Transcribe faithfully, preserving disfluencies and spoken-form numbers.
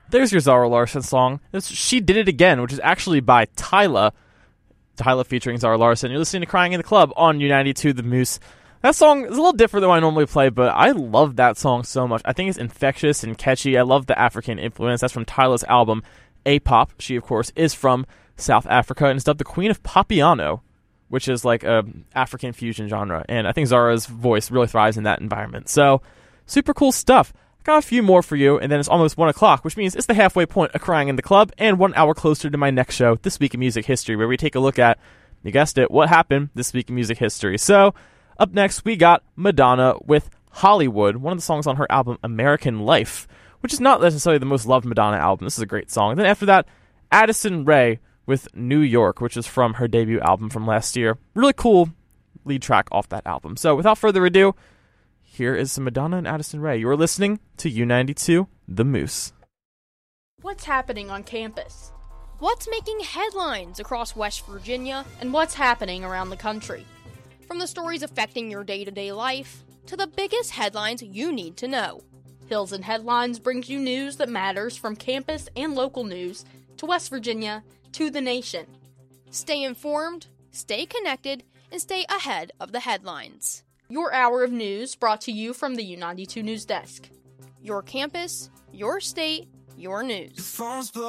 there's your Zara Larsson song. It's She Did It Again, which is actually by Tyla. Tyla featuring Zara Larsson. You're listening to Crying in the Club on U ninety-two The Moose. That song is a little different than what I normally play, but I love that song so much. I think it's infectious and catchy. I love the African influence. That's from Tyla's album, A-Pop. She, of course, is from South Africa and is dubbed the Queen of Popiano, which is like a African fusion genre. And I think Zara's voice really thrives in that environment. So, super cool stuff. I got a few more for you, and then it's almost one o'clock, which means it's the halfway point of Crying in the Club, and one hour closer to my next show, This Week in Music History, where we take a look at, you guessed it, what happened this week in music history. So, up next, we got Madonna with Hollywood, one of the songs on her album American Life, which is not necessarily the most loved Madonna album. This is a great song. And then after that, Addison Rae with New York, which is from her debut album from last year. Really cool lead track off that album. So, without further ado, here is some Madonna and Addison Rae. You are listening to U ninety-two, The Moose. What's happening on campus? What's making headlines across West Virginia? And what's happening around the country? From the stories affecting your day-to-day life to the biggest headlines you need to know. Hills and Headlines brings you news that matters from campus and local news to West Virginia to the nation. Stay informed, stay connected, and stay ahead of the headlines. Your hour of news brought to you from the U ninety-two News Desk. Your campus, your state, your news.